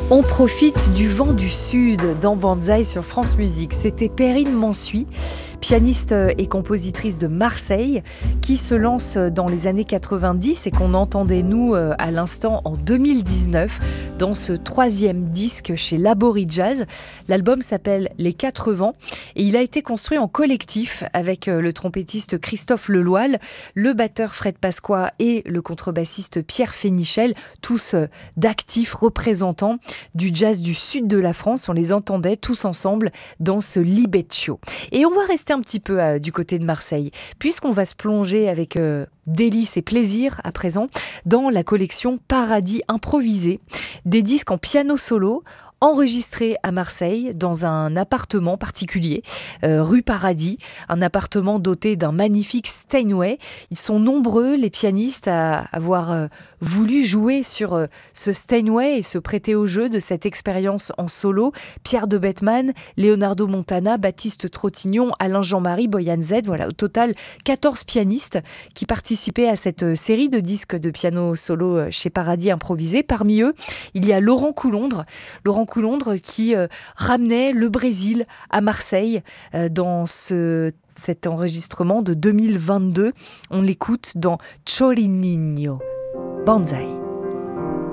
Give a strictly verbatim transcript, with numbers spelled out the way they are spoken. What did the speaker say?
On profite du vent du sud dans Banzai sur France Musique. C'était Perrine Mansuy, pianiste et compositrice de Marseille, qui se lance dans les années quatre-vingt-dix et qu'on entendait nous à l'instant en deux mille dix-neuf dans ce troisième disque chez Labori Jazz. L'album s'appelle Les Quatre Vents et il a été construit en collectif avec le trompettiste Christophe Leloil, le batteur Fred Pasqua et le contrebassiste Pierre Fénichel, tous d'actifs représentants du jazz du sud de la France. On les entendait tous ensemble dans ce Libeccio. Et on va rester un petit peu euh, du côté de Marseille, puisqu'on va se plonger avec euh, délice et plaisir à présent dans la collection Paradis Improvisé, des disques en piano solo enregistré à Marseille dans un appartement particulier, euh, rue Paradis, un appartement doté d'un magnifique Steinway. Ils sont nombreux, les pianistes, à avoir euh, voulu jouer sur euh, ce Steinway et se prêter au jeu de cette expérience en solo. Pierre de Bettman, Leonardo Montana, Baptiste Trottignon, Alain Jean-Marie, Boyan Z, voilà, au total quatorze pianistes qui participaient à cette série de disques de piano solo chez Paradis Improvisé. Parmi eux, il y a Laurent Coulondre, Laurent Coulondre qui euh, ramenait le Brésil à Marseille euh, dans ce, cet enregistrement de deux mille vingt-deux. On l'écoute dans Chorininho. Banzai.